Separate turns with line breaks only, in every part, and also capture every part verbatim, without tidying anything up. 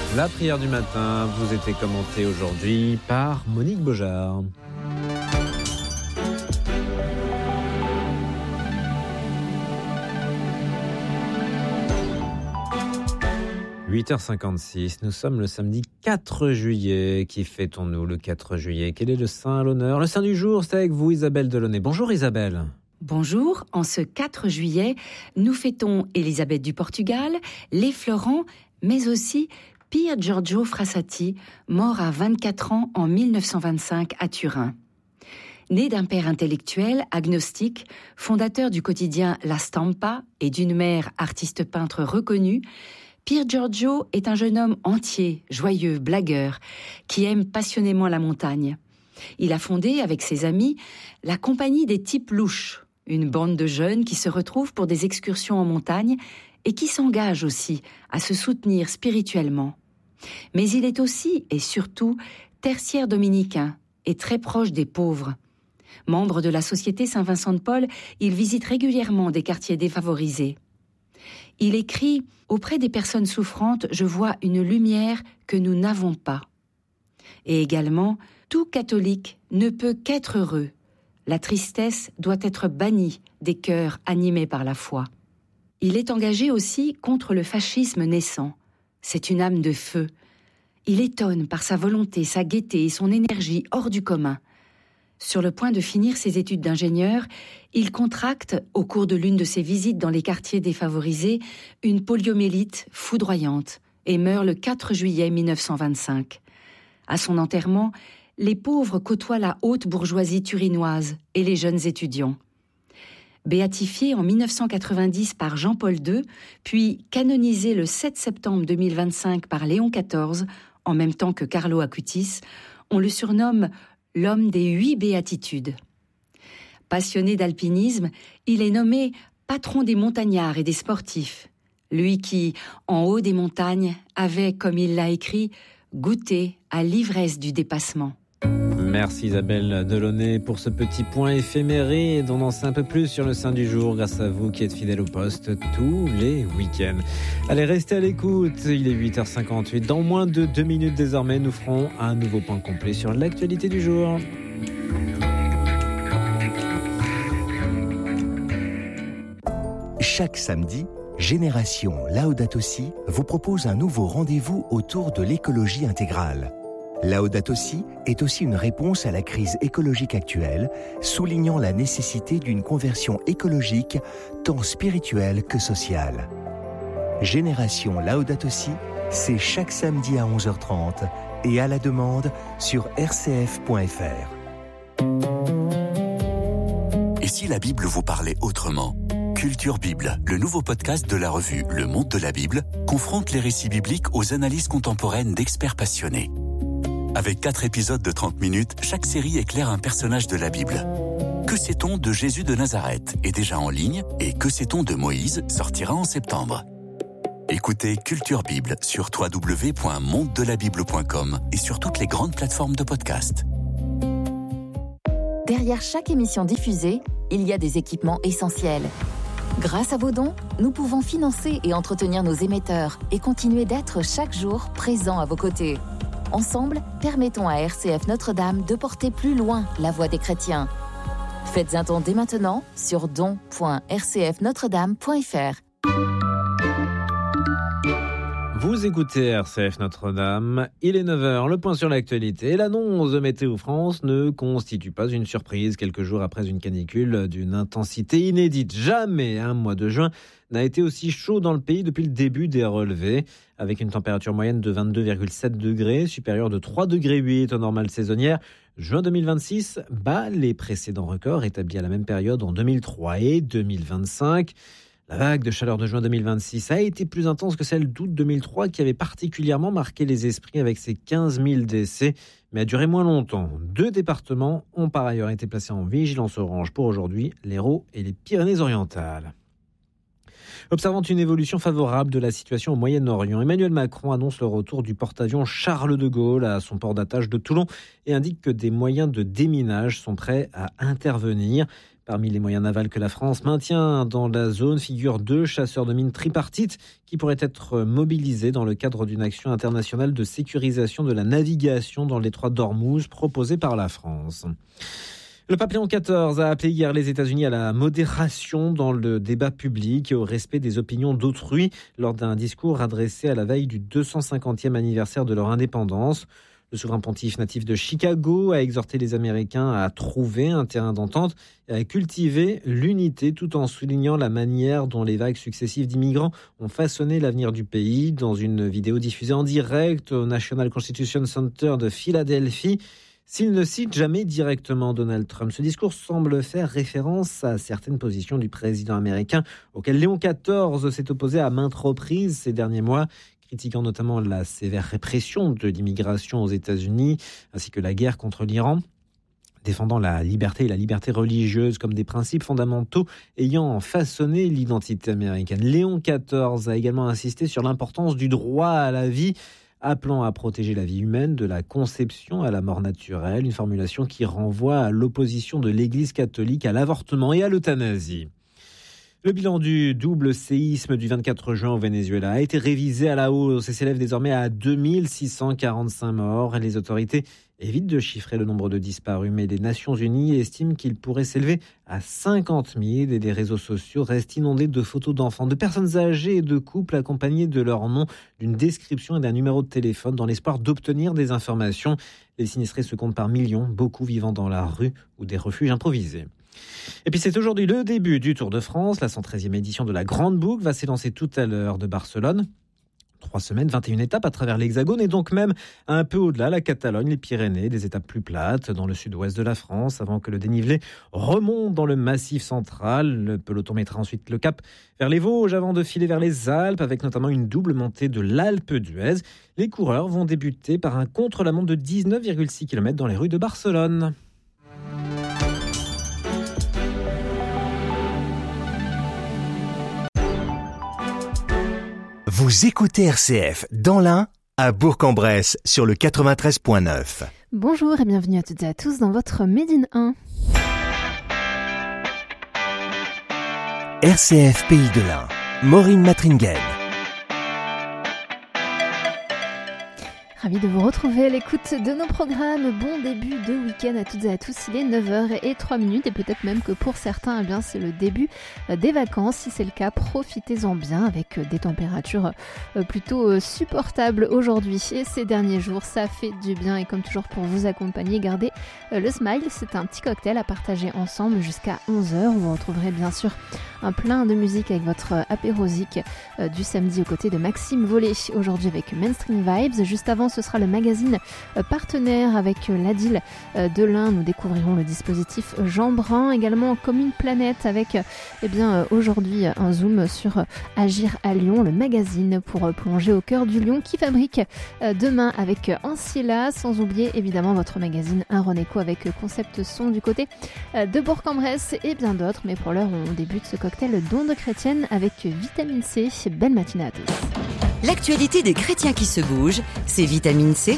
La prière du matin vous était commentée aujourd'hui par Monique Beaujard. huit heures cinquante-six, nous sommes le samedi quatre juillet. Qui fêtons-nous le quatre juillet? Quel est le saint à l'honneur? Le saint du jour, c'est avec vous Isabelle Delaunay. Bonjour Isabelle.
Bonjour, en ce quatre juillet, nous fêtons Élisabeth du Portugal, les Florent, mais aussi Pier Giorgio Frassati, mort à vingt-quatre ans en mille neuf cent vingt-cinq à Turin. Né d'un père intellectuel, agnostique, fondateur du quotidien La Stampa et d'une mère artiste-peintre reconnue, Pier Giorgio est un jeune homme entier, joyeux, blagueur, qui aime passionnément la montagne. Il a fondé, avec ses amis, la Compagnie des Types Louches, une bande de jeunes qui se retrouvent pour des excursions en montagne et qui s'engagent aussi à se soutenir spirituellement. Mais il est aussi et surtout tertiaire dominicain et très proche des pauvres. Membre de la Société Saint-Vincent de Paul, il visite régulièrement des quartiers défavorisés. Il écrit « Auprès des personnes souffrantes, je vois une lumière que nous n'avons pas. » Et également « Tout catholique ne peut qu'être heureux. La tristesse doit être bannie des cœurs animés par la foi. » Il est engagé aussi contre le fascisme naissant. C'est une âme de feu. Il étonne par sa volonté, sa gaieté et son énergie hors du commun. Sur le point de finir ses études d'ingénieur, il contracte, au cours de l'une de ses visites dans les quartiers défavorisés, une poliomyélite foudroyante et meurt le quatre juillet mille neuf cent vingt-cinq. À son enterrement, les pauvres côtoient la haute bourgeoisie turinoise et les jeunes étudiants. Béatifié en mille neuf cent quatre-vingt-dix par Jean-Paul deux, puis canonisé le sept septembre deux mille vingt-cinq par Léon quatorze, en même temps que Carlo Acutis, on le surnomme l'homme des huit béatitudes. Passionné d'alpinisme, il est nommé patron des montagnards et des sportifs. Lui qui, en haut des montagnes, avait, comme il l'a écrit, goûté à l'ivresse du dépassement.
Merci Isabelle Delaunay pour ce petit point éphéméré dont on en sait un peu plus sur le saint du jour grâce à vous qui êtes fidèles au poste tous les week-ends. Allez, restez à l'écoute, il est huit heures cinquante-huit. Dans moins de deux minutes désormais, nous ferons un nouveau point complet sur l'actualité du jour.
Chaque samedi, Génération Laudato Si vous propose un nouveau rendez-vous autour de l'écologie intégrale. Laudato Si est aussi une réponse à la crise écologique actuelle, soulignant la nécessité d'une conversion écologique tant spirituelle que sociale. Génération Laudato Si, c'est chaque samedi à onze heures trente et à la demande sur r c f point f r.
Et si la Bible vous parlait autrement ? Culture Bible, le nouveau podcast de la revue Le Monde de la Bible, confronte les récits bibliques aux analyses contemporaines d'experts passionnés. Avec quatre épisodes de trente minutes, chaque série éclaire un personnage de la Bible. Que sait-on de Jésus de Nazareth est déjà en ligne et Que sait-on de Moïse sortira en septembre. Écoutez Culture Bible sur w w w point monde de la bible point com et sur toutes les grandes plateformes de podcast.
Derrière chaque émission diffusée, il y a des équipements essentiels. Grâce à vos dons, nous pouvons financer et entretenir nos émetteurs et continuer d'être chaque jour présents à vos côtés. Ensemble, permettons à R C F Notre-Dame de porter plus loin la voix des chrétiens. Faites un don dès maintenant sur don point r c f notre dame point f r.
Vous écoutez R C F Notre-Dame, il est neuf heures, le point sur l'actualité. L'annonce de Météo France ne constitue pas une surprise quelques jours après une canicule d'une intensité inédite. Jamais un mois de juin n'a été aussi chaud dans le pays depuis le début des relevés, avec une température moyenne de vingt-deux virgule sept degrés, supérieure de trois virgule huit degrés aux normales saisonnières. Juin deux mille vingt-six bat les précédents records établis à la même période en deux mille trois et deux mille vingt-cinq. La vague de chaleur de juin deux mille vingt-six a été plus intense que celle d'août deux mille trois qui avait particulièrement marqué les esprits avec ses quinze mille décès, mais a duré moins longtemps. Deux départements ont par ailleurs été placés en vigilance orange pour aujourd'hui, l'Hérault et les Pyrénées-Orientales. Observant une évolution favorable de la situation au Moyen-Orient, Emmanuel Macron annonce le retour du porte-avions Charles de Gaulle à son port d'attache de Toulon et indique que des moyens de déminage sont prêts à intervenir. Parmi les moyens navals que la France maintient dans la zone figurent deux chasseurs de mines tripartites qui pourraient être mobilisés dans le cadre d'une action internationale de sécurisation de la navigation dans le détroit d'Ormuz proposée par la France. Le pape Léon quatorze a appelé hier les États-Unis à la modération dans le débat public et au respect des opinions d'autrui lors d'un discours adressé à la veille du deux cent cinquantième anniversaire de leur indépendance. Le souverain pontife natif de Chicago a exhorté les Américains à trouver un terrain d'entente et à cultiver l'unité tout en soulignant la manière dont les vagues successives d'immigrants ont façonné l'avenir du pays. Dans une vidéo diffusée en direct au National Constitution Center de Philadelphie, s'il ne cite jamais directement Donald Trump, ce discours semble faire référence à certaines positions du président américain auquel Léon quatorze s'est opposé à maintes reprises ces derniers mois, critiquant notamment la sévère répression de l'immigration aux États-Unis, ainsi que la guerre contre l'Iran, défendant la liberté et la liberté religieuse comme des principes fondamentaux ayant façonné l'identité américaine. Léon quatorze a également insisté sur l'importance du droit à la vie, appelant à protéger la vie humaine de la conception à la mort naturelle, une formulation qui renvoie à l'opposition de l'Église catholique à l'avortement et à l'euthanasie. Le bilan du double séisme du vingt-quatre juin au Venezuela a été révisé à la hausse et s'élève désormais à deux mille six cent quarante-cinq morts. Les autorités évitent de chiffrer le nombre de disparus, mais les Nations Unies estiment qu'il pourrait s'élever à cinquante mille et les réseaux sociaux restent inondés de photos d'enfants, de personnes âgées et de couples accompagnés de leur nom, d'une description et d'un numéro de téléphone dans l'espoir d'obtenir des informations. Les sinistrés se comptent par millions, beaucoup vivant dans la rue ou des refuges improvisés. Et puis c'est aujourd'hui le début du Tour de France. La cent treizième édition de la Grande Boucle va s'élancer tout à l'heure de Barcelone. Trois semaines, vingt et une étapes à travers l'Hexagone et donc même un peu au-delà, la Catalogne, les Pyrénées, des étapes plus plates dans le sud-ouest de la France avant que le dénivelé remonte dans le Massif central. Le peloton mettra ensuite le cap vers les Vosges avant de filer vers les Alpes avec notamment une double montée de l'Alpe d'Huez. Les coureurs vont débuter par un contre-la-montre de dix-neuf virgule six kilomètres dans les rues de Barcelone.
Vous écoutez R C F dans l'Ain, à Bourg-en-Bresse, sur le quatre-vingt-treize virgule neuf.
Bonjour et bienvenue à toutes et à tous dans votre Made in un.
R C F Pays de l'Ain, Maureen Matringen.
Ravi de vous retrouver à l'écoute de nos programmes. Bon début de week-end à toutes et à tous. Il est neuf heures zéro trois et peut-être même que pour certains, eh bien, c'est le début des vacances. Si c'est le cas, profitez-en bien avec des températures plutôt supportables aujourd'hui et ces derniers jours. Ça fait du bien et comme toujours pour vous accompagner, gardez le smile. C'est un petit cocktail à partager ensemble jusqu'à onze heures. Vous retrouverez bien sûr un plein de musique avec votre apérosique du samedi aux côtés de Maxime Vollet. Aujourd'hui avec Mainstream Vibes. Juste avant, ce sera le magazine partenaire avec l'A D I L de l'Ain. Nous découvrirons le dispositif Jean Brun, également comme une planète avec eh bien, aujourd'hui un zoom sur Agir à Lyon, le magazine pour plonger au cœur du Lyon qui fabrique demain avec Anciela, sans oublier évidemment votre magazine Un Renéco avec Concept Son du côté de Bourg-en-Bresse et bien d'autres. Mais pour l'heure, on débute ce cocktail d'onde chrétienne avec Vitamine C. Belle matinée à tous.
L'actualité des chrétiens qui se bougent, c'est Vitamine C.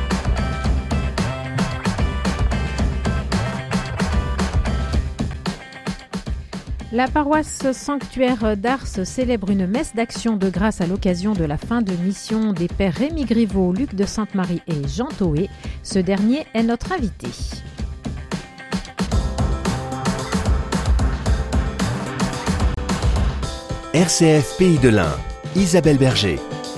La paroisse sanctuaire d'Ars célèbre une messe d'action de grâce à l'occasion de la fin de mission des pères Rémi Griveau, Luc de Sainte-Marie et Jean Toé. Ce dernier est notre invité.
R C F Pays de l'Ain, Isabelle Berger.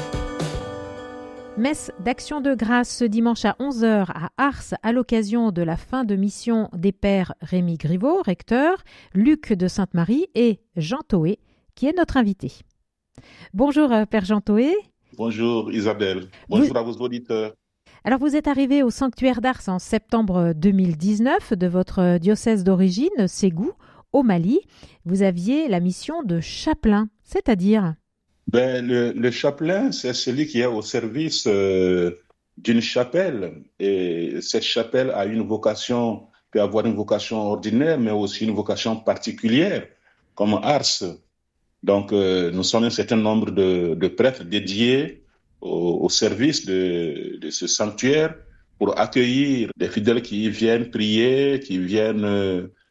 Messe d'action de grâce ce dimanche à onze heures à Ars à l'occasion de la fin de mission des pères Rémi Griveau, recteur, Luc de Sainte-Marie et Jean Toé, qui est notre invité. Bonjour Père Jean Toé.
Bonjour Isabelle. Bonjour
vous...
à vos auditeurs.
Alors vous êtes arrivé au sanctuaire d'Ars en septembre deux mille dix-neuf de votre diocèse d'origine, Ségou, au Mali. Vous aviez la mission de chapelain, c'est-à-dire...
Ben, le, le chapelain, c'est celui qui est au service euh, d'une chapelle. Et cette chapelle a une vocation, peut avoir une vocation ordinaire, mais aussi une vocation particulière, comme Ars. Donc, euh, nous sommes un certain nombre de, de prêtres dédiés au, au service de, de ce sanctuaire pour accueillir des fidèles qui viennent prier, qui viennent euh,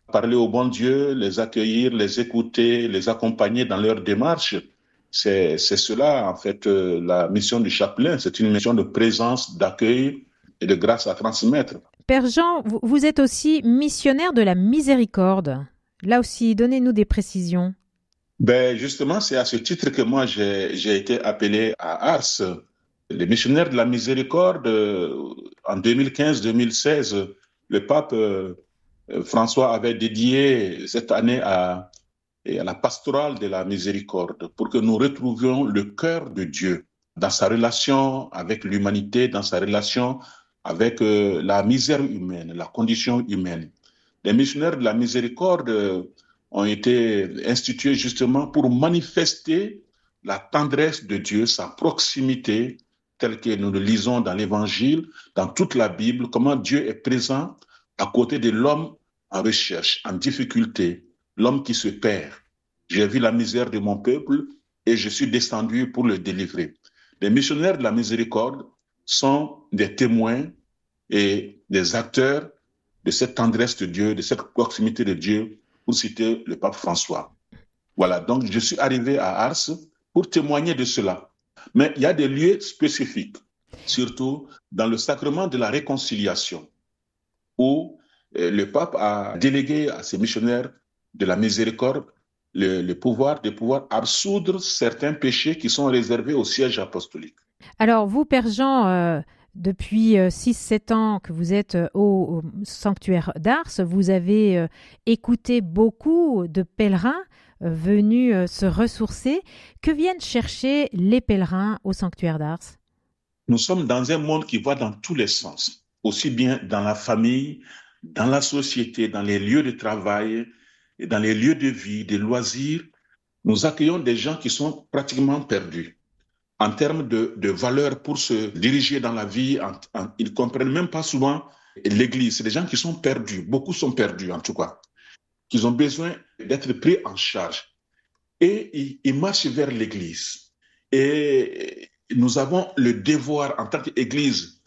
parler au bon Dieu, les accueillir, les écouter, les accompagner dans leur démarche. C'est, c'est cela, en fait, euh, la mission du chapelain. C'est une mission de présence, d'accueil et de grâce à transmettre.
Père Jean, vous, vous êtes aussi missionnaire de la miséricorde. Là aussi, donnez-nous des précisions.
Ben, justement, c'est à ce titre que moi, j'ai, j'ai été appelé à Ars. Les missionnaires de la miséricorde, euh, en deux mille quinze deux mille seize, le pape euh, François avait dédié cette année à, à la pastorale de la miséricorde pour que nous retrouvions le cœur de Dieu dans sa relation avec l'humanité, dans sa relation avec euh, la misère humaine, la condition humaine. Les missionnaires de la miséricorde euh, ont été institués justement pour manifester la tendresse de Dieu, sa proximité, telle que nous le lisons dans l'Évangile, dans toute la Bible, comment Dieu est présent à côté de l'homme en recherche, en difficulté, l'homme qui se perd. J'ai vu la misère de mon peuple et je suis descendu pour le délivrer. Les missionnaires de la miséricorde sont des témoins et des acteurs de cette tendresse de Dieu, de cette proximité de Dieu, pour citer le pape François. Voilà, donc je suis arrivé à Ars pour témoigner de cela. Mais il y a des lieux spécifiques, surtout dans le sacrement de la réconciliation, où le pape a délégué à ses missionnaires de la miséricorde le, le pouvoir de pouvoir absoudre certains péchés qui sont réservés au siège apostolique.
Alors vous, Père Jean, euh, depuis six sept ans que vous êtes au, au sanctuaire d'Ars, vous avez euh, écouté beaucoup de pèlerins euh, venus euh, se ressourcer. Que viennent chercher les pèlerins au sanctuaire d'Ars?
Nous sommes dans un monde qui va dans tous les sens, aussi bien dans la famille, dans la société, dans les lieux de travail, et dans les lieux de vie, de loisirs. Nous accueillons des gens qui sont pratiquement perdus en termes de, de valeurs pour se diriger dans la vie. En, en, ils ne comprennent même pas souvent l'Église. C'est des gens qui sont perdus, beaucoup sont perdus en tout cas, qui ont besoin d'être pris en charge. Et ils, ils marchent vers l'Église. Et nous avons le devoir en tant qu'Église,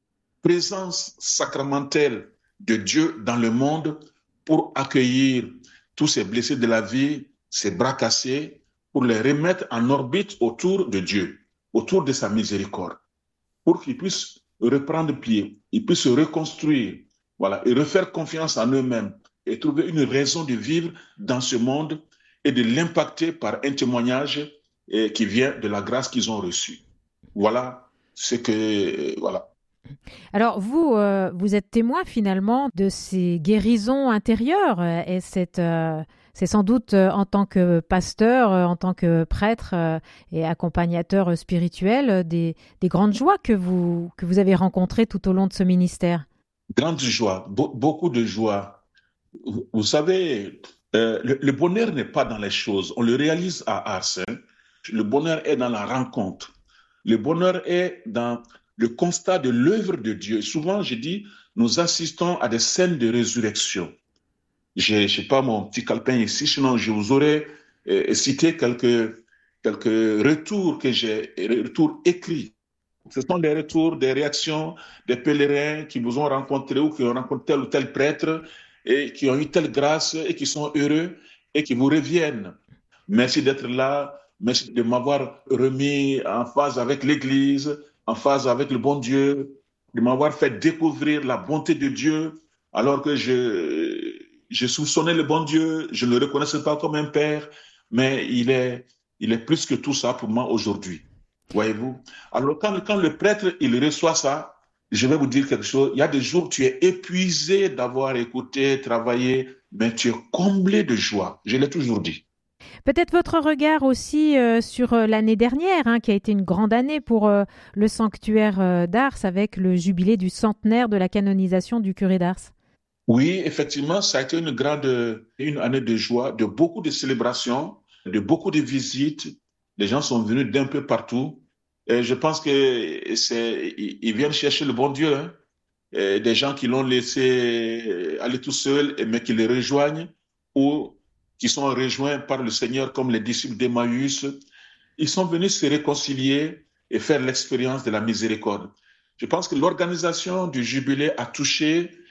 présence sacramentelle de Dieu dans le monde pour accueillir tous ces blessés de la vie, ces bras cassés, pour les remettre en orbite autour de Dieu, autour de sa miséricorde, pour qu'ils puissent reprendre pied, ils puissent se reconstruire, voilà, et refaire confiance en eux-mêmes et trouver une raison de vivre dans ce monde et de l'impacter par un témoignage eh, qui vient de la grâce qu'ils ont reçue. Voilà ce que... Voilà.
Alors vous, euh, vous êtes témoin finalement de ces guérisons intérieures et cette, euh, c'est sans doute euh, en tant que pasteur, euh, en tant que prêtre euh, et accompagnateur spirituel, euh, des, des grandes joies que vous, que vous avez rencontrées tout au long de ce ministère.
Grande joie, be- beaucoup de joie. Vous, vous savez, euh, le, le bonheur n'est pas dans les choses, on le réalise à Ars. Hein. Le bonheur est dans la rencontre. Le bonheur est dans le constat de l'œuvre de Dieu. Souvent, je dis, nous assistons à des scènes de résurrection. Je ne sais pas mon petit calepin ici, sinon je vous aurais euh, cité quelques, quelques retours que j'ai, retours écrits. Ce sont des retours, des réactions des pèlerins qui vous ont rencontré ou qui ont rencontré tel ou tel prêtre et qui ont eu telle grâce et qui sont heureux et qui vous reviennent. Merci d'être là, merci de m'avoir remis en phase avec l'Église, en phase avec le bon Dieu, de m'avoir fait découvrir la bonté de Dieu, alors que je, je soupçonnais le bon Dieu, je ne le reconnaissais pas comme un père, mais il est, il est plus que tout ça pour moi aujourd'hui. Voyez-vous? Alors quand, quand le prêtre, il reçoit ça, je vais vous dire quelque chose, il y a des jours où tu es épuisé d'avoir écouté, travaillé, mais tu es comblé de joie. Je l'ai toujours dit.
Peut-être votre regard aussi euh, sur euh, l'année dernière, hein, qui a été une grande année pour euh, le sanctuaire euh, d'Ars avec le jubilé du centenaire de la canonisation du curé d'Ars.
Oui, effectivement, ça a été une grande une année de joie, de beaucoup de célébrations, de beaucoup de visites. Les gens sont venus d'un peu partout. Et je pense que c'est, ils viennent chercher le bon Dieu. Hein. Et des gens qui l'ont laissé aller tout seul, mais qui le rejoignent, ou qui sont rejoints par le Seigneur comme les disciples d'Emmaüs. Ils sont venus se réconcilier et faire l'expérience de la miséricorde. Je pense que l'organisation du jubilé a touché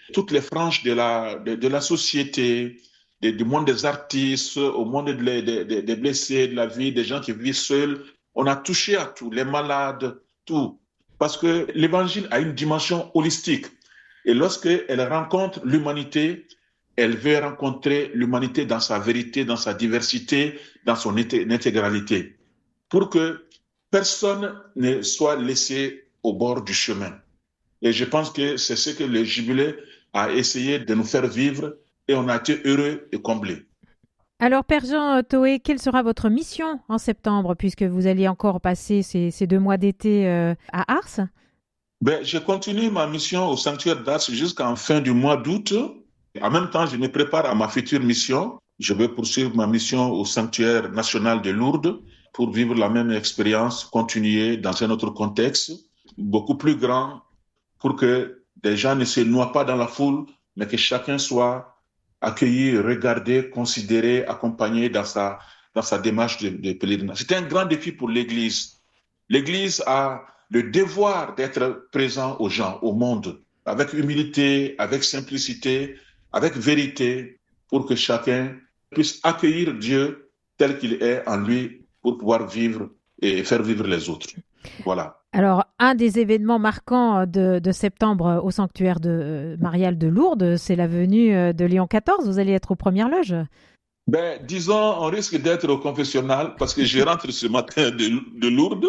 toutes les franges de la, de, de la société, de, du monde des artistes, au monde des de, de, de blessés, de la vie, des gens qui vivent seuls. On a touché à tout, les malades, tout. Parce que l'évangile a une dimension holistique. Et lorsqu'elle rencontre l'humanité, elle veut rencontrer l'humanité dans sa vérité, dans sa diversité, dans son intégralité, pour que personne ne soit laissé au bord du chemin. Et je pense que c'est ce que le Jubilé a essayé de nous faire vivre, et on a été heureux et comblés.
Alors, Père Jean Toé, quelle sera votre mission en septembre, puisque vous allez encore passer ces, ces deux mois d'été euh, à Ars?
Ben, je continue ma mission au sanctuaire d'Ars jusqu'en fin du mois d'août. En même temps, je me prépare à ma future mission. Je vais poursuivre ma mission au sanctuaire national de Lourdes pour vivre la même expérience, continuer dans un autre contexte, beaucoup plus grand, pour que des gens ne se noient pas dans la foule, mais que chacun soit accueilli, regardé, considéré, accompagné dans sa, dans sa démarche de, de pèlerinage. C'est un grand défi pour l'Église. L'Église a le devoir d'être présent aux gens, au monde, avec humilité, avec simplicité, avec vérité, pour que chacun puisse accueillir Dieu tel qu'il est en lui pour pouvoir vivre et faire vivre les autres. Voilà.
Alors, un des événements marquants de, de septembre au sanctuaire de euh, marial de Lourdes, c'est la venue de Léon quatorze. Vous allez être aux premières loges.
Ben, disons, on risque d'être au confessionnal parce que je rentre ce matin de, de Lourdes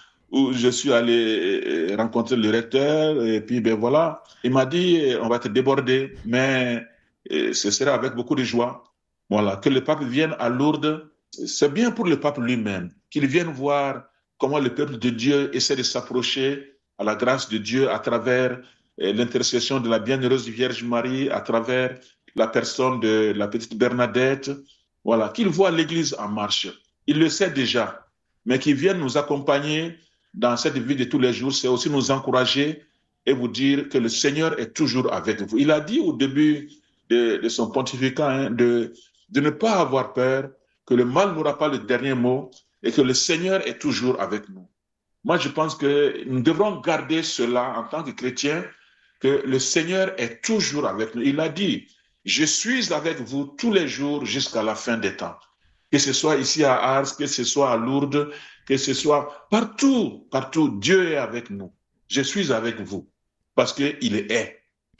où je suis allé rencontrer le recteur et puis ben voilà, il m'a dit on va te déborder, mais ce sera avec beaucoup de joie. Voilà, que le pape vienne à Lourdes, c'est bien pour le pape lui-même, qu'il vienne voir comment le peuple de Dieu essaie de s'approcher à la grâce de Dieu à travers l'intercession de la bienheureuse Vierge Marie, à travers la personne de la petite Bernadette. Voilà, qu'il voit l'Église en marche. Il le sait déjà, mais qu'il vienne nous accompagner dans cette vie de tous les jours, c'est aussi nous encourager et vous dire que le Seigneur est toujours avec vous. Il a dit au début de, de son pontificat hein, de, de ne pas avoir peur, que le mal n'aura pas le dernier mot, et que le Seigneur est toujours avec nous. Moi, je pense que nous devrons garder cela en tant que chrétiens, que le Seigneur est toujours avec nous. Il a dit, je suis avec vous tous les jours jusqu'à la fin des temps. Que ce soit ici à Ars, que ce soit à Lourdes, que ce soit partout, partout, Dieu est avec nous. Je suis avec vous parce qu'il est.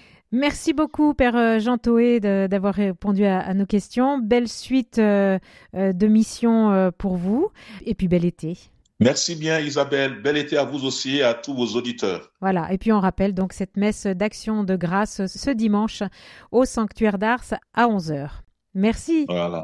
Merci beaucoup, Père Jean Toé, d'avoir répondu à, à nos questions. Belle suite euh, de missions euh, pour vous et puis bel été.
Merci bien, Isabelle. Bel été à vous aussi et à tous vos auditeurs.
Voilà. Et puis on rappelle donc cette messe d'action de grâce ce dimanche au sanctuaire d'Ars à onze heures. Merci.
Voilà.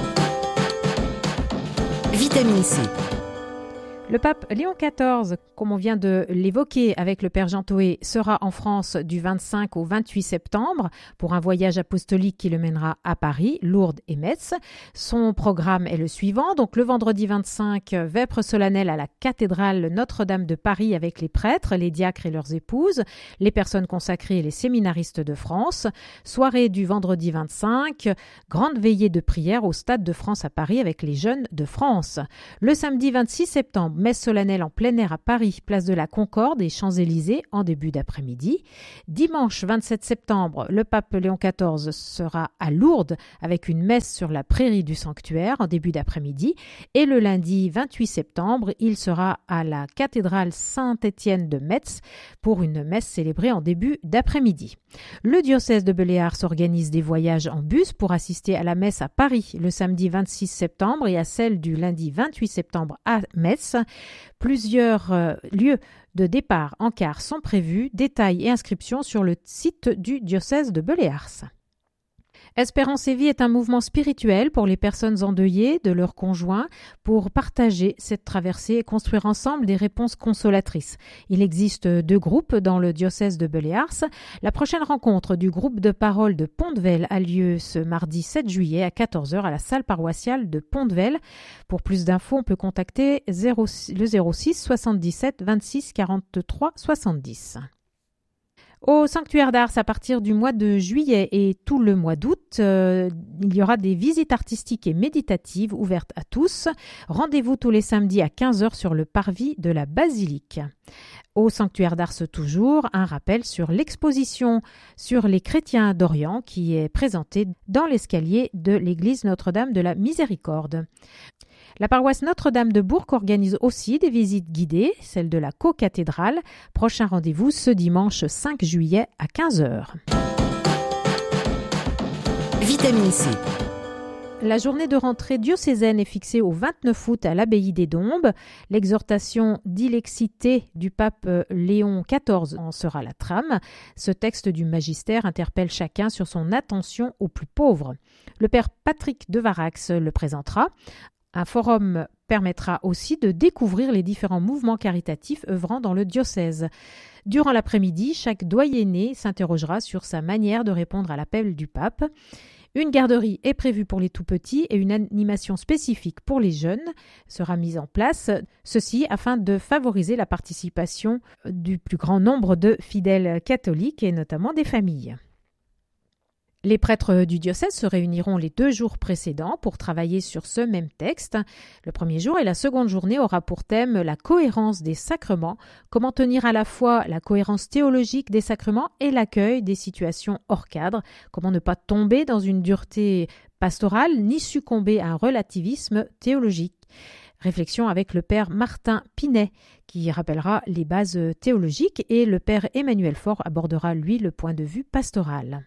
Vitamine C.
Le pape Léon quatorze, comme on vient de l'évoquer avec le Père Jean Toé, sera en France du vingt-cinq au vingt-huit septembre pour un voyage apostolique qui le mènera à Paris, Lourdes et Metz. Son programme est le suivant. Donc le vendredi vingt-cinq, vêpres solennelles à la cathédrale Notre-Dame de Paris avec les prêtres, les diacres et leurs épouses, les personnes consacrées et les séminaristes de France. Soirée du vendredi vingt-cinq, grande veillée de prière au Stade de France à Paris avec les jeunes de France. Le samedi vingt-six septembre, messe solennelle en plein air à Paris, place de la Concorde et Champs-Élysées en début d'après-midi. Dimanche vingt-sept septembre, le pape Léon quatorze sera à Lourdes avec une messe sur la prairie du sanctuaire en début d'après-midi. Et le lundi vingt-huit septembre, il sera à la cathédrale Saint-Étienne de Metz pour une messe célébrée en début d'après-midi. Le diocèse de Beléars organise des voyages en bus pour assister à la messe à Paris le samedi vingt-six septembre et à celle du lundi vingt-huit septembre à Metz. Plusieurs euh, lieux de départ en car sont prévus, détails et inscriptions sur le site du diocèse de Beléars. Espérance et vie est un mouvement spirituel pour les personnes endeuillées de leurs conjoints pour partager cette traversée et construire ensemble des réponses consolatrices. Il existe deux groupes dans le diocèse de Beléars. La prochaine rencontre du groupe de parole de Pont-de-Vel a lieu ce mardi sept juillet à quatorze heures à la salle paroissiale de Pont-de-Vel. Pour plus d'infos, on peut contacter le zéro six soixante-dix-sept vingt-six quarante-trois soixante-dix. Au sanctuaire d'Ars, à partir du mois de juillet et tout le mois d'août, euh, il y aura des visites artistiques et méditatives ouvertes à tous. Rendez-vous tous les samedis à quinze heures sur le parvis de la basilique. Au sanctuaire d'Ars toujours, un rappel sur l'exposition sur les chrétiens d'Orient qui est présentée dans l'escalier de l'église Notre-Dame de la Miséricorde. La paroisse Notre-Dame de Bourg organise aussi des visites guidées, celle de la co-cathédrale. Prochain rendez-vous ce dimanche cinq juillet à quinze heures.
Vitamine C.
La journée de rentrée diocésaine est fixée au vingt-neuf août à l'abbaye des Dombes. L'exhortation d'Ilexité du pape Léon quatorze en sera la trame. Ce texte du magistère interpelle chacun sur son attention aux plus pauvres. Le père Patrick de Varax le présentera. Un forum permettra aussi de découvrir les différents mouvements caritatifs œuvrant dans le diocèse. Durant l'après-midi, chaque doyenné s'interrogera sur sa manière de répondre à l'appel du pape. Une garderie est prévue pour les tout-petits et une animation spécifique pour les jeunes sera mise en place, ceci afin de favoriser la participation du plus grand nombre de fidèles catholiques et notamment des familles. Les prêtres du diocèse se réuniront les deux jours précédents pour travailler sur ce même texte. Le premier jour et la seconde journée aura pour thème la cohérence des sacrements, comment tenir à la fois la cohérence théologique des sacrements et l'accueil des situations hors cadre, comment ne pas tomber dans une dureté pastorale ni succomber à un relativisme théologique. Réflexion avec le père Martin Pinet qui rappellera les bases théologiques et le père Emmanuel Faure abordera lui le point de vue pastoral.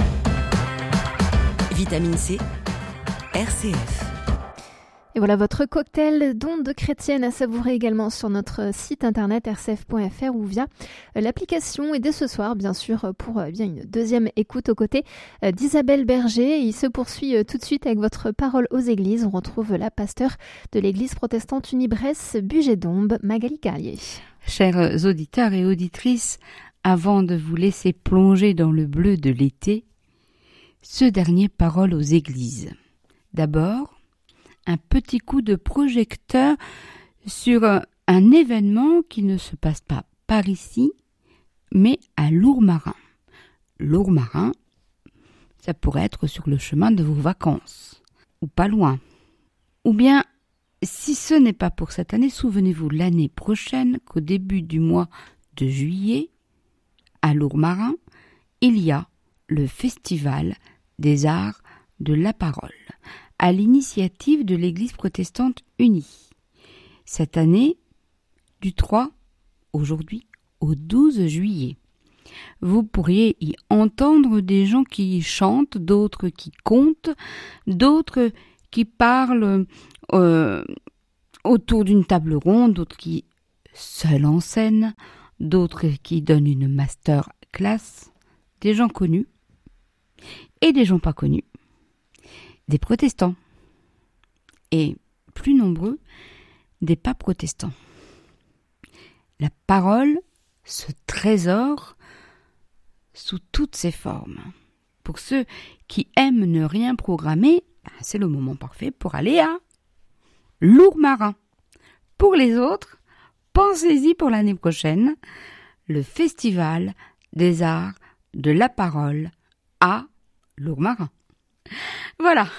Vitamine C, R C F.
Et voilà votre cocktail d'ondes chrétiennes à savourer également sur notre site internet r c f point f r ou via l'application. Et dès ce soir, bien sûr, pour bien une deuxième écoute aux côtés d'Isabelle Berger. Il se poursuit tout de suite avec votre parole aux églises. On retrouve la pasteure de l'église protestante Unie-Bresse, Bugey-Dombes, Magali Carlier.
Chers auditeurs et auditrices, avant de vous laisser plonger dans le bleu de l'été, ce dernier parole aux églises. D'abord, un petit coup de projecteur sur un, un événement qui ne se passe pas par ici, mais à Lourmarin. Lourmarin, ça pourrait être sur le chemin de vos vacances, ou pas loin. Ou bien, si ce n'est pas pour cette année, souvenez-vous l'année prochaine qu'au début du mois de juillet, à Lourmarin, il y a le Festival des Arts de la Parole, à l'initiative de l'Église protestante unie. Cette année, du trois, aujourd'hui, au douze juillet. Vous pourriez y entendre des gens qui chantent, d'autres qui comptent, d'autres qui parlent euh, autour d'une table ronde, d'autres qui seuls en scène, d'autres qui donnent une master class, des gens connus et des gens pas connus, des protestants et, plus nombreux, des pas protestants. La parole, ce trésor, sous toutes ses formes. Pour ceux qui aiment ne rien programmer, c'est le moment parfait pour aller à Lourmarin. Pour les autres, pensez-y pour l'année prochaine, le Festival des Arts de la Parole à Lourmarin. Voilà.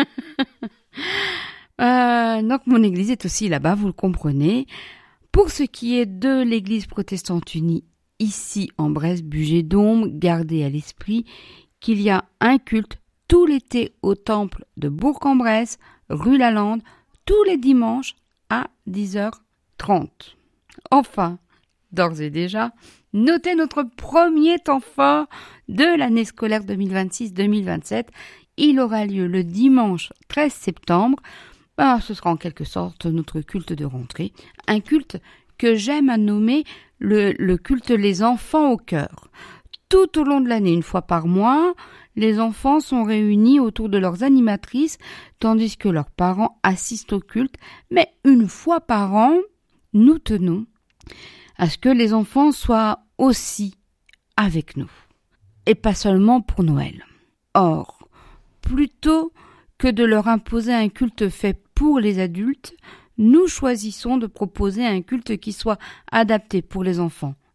euh, donc mon église est aussi là-bas, vous le comprenez. Pour ce qui est de l'église protestante unie, ici en Bresse, Bugey-Dombes, gardez à l'esprit qu'il y a un culte tout l'été au temple de Bourg-en-Bresse, rue Lalande, tous les dimanches à dix heures trente. Enfin, d'ores et déjà, notez notre premier temps fort de l'année scolaire deux mille vingt-six deux mille vingt-sept. Il aura lieu le dimanche treize septembre. Ben, ce sera en quelque sorte notre culte de rentrée. Un culte que j'aime à nommer le, le culte les enfants au cœur. Tout au long de l'année, une fois par mois, les enfants sont réunis autour de leurs animatrices, tandis que leurs parents assistent au culte. Mais une fois par an, nous tenons à ce que les enfants soient aussi avec nous. Et pas seulement pour Noël. Or, plutôt que de leur imposer un culte fait pour les adultes, nous choisissons de proposer un culte qui soit adapté pour les enfants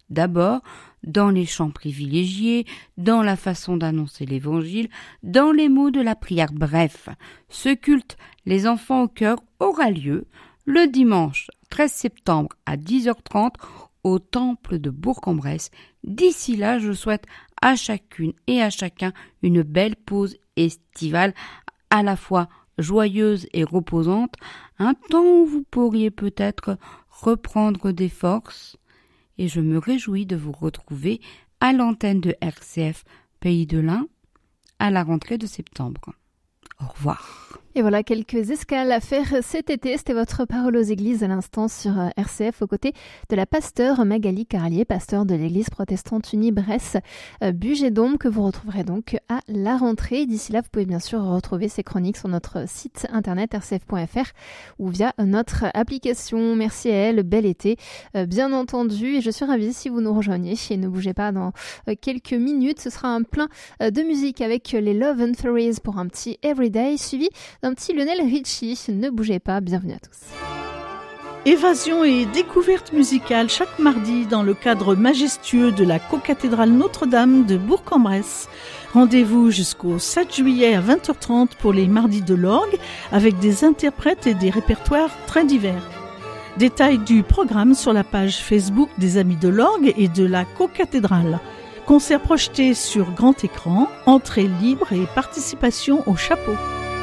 D'abord, dans les chants privilégiés, dans la façon d'annoncer l'évangile, dans les mots de la prière. Bref, ce culte Les enfants au cœur aura lieu le dimanche treize septembre à dix heures trente au temple de Bourg-en-Bresse. D'ici là, je souhaite à chacune et à chacun une belle pause estivale, à la fois joyeuse et reposante, un temps où vous pourriez peut-être reprendre des forces. Et je me réjouis de vous retrouver à l'antenne de R C F Pays de l'Ain à la rentrée de septembre. Au revoir.
Et voilà quelques escales à faire cet été. C'était votre parole aux églises à l'instant sur R C F aux côtés de la pasteure Magali Carlier, pasteur de l'église protestante unie Bresse Bugey-Dôme, que vous retrouverez donc à la rentrée. D'ici là, vous pouvez bien sûr retrouver ces chroniques sur notre site internet r c f point f r ou via notre application. Merci à elle, bel été bien entendu. Et je suis ravie si vous nous rejoignez. Et ne bougez pas, dans quelques minutes, ce sera un plein de musique avec les Love and Fairies pour un petit Everyday, suivi d'un petit Lionel Richie. Ne bougez pas, bienvenue à tous.
Évasion et découverte musicale chaque mardi dans le cadre majestueux de la cocathédrale Notre-Dame de Bourg-en-Bresse. Rendez-vous jusqu'au sept juillet à vingt heures trente pour les mardis de l'orgue avec des interprètes et des répertoires très divers. Détails du programme sur la page Facebook des Amis de l'orgue et de la cocathédrale. Concert projeté sur grand écran, entrée libre et participation au chapeau.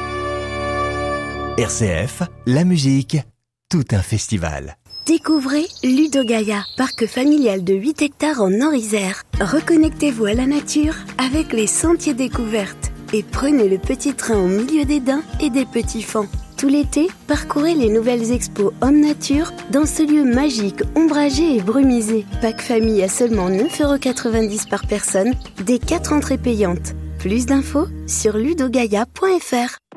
R C F, la musique, tout un festival.
Découvrez Ludogaia, parc familial de huit hectares en Nord-Isère. Reconnectez-vous à la nature avec les sentiers découvertes et prenez le petit train au milieu des daims et des petits fans. Tout l'été, parcourez les nouvelles expos Homme Nature dans ce lieu magique, ombragé et brumisé. Pack famille à seulement neuf euros quatre-vingt-dix par personne, des quatre entrées payantes. Plus d'infos sur ludogaia point f r.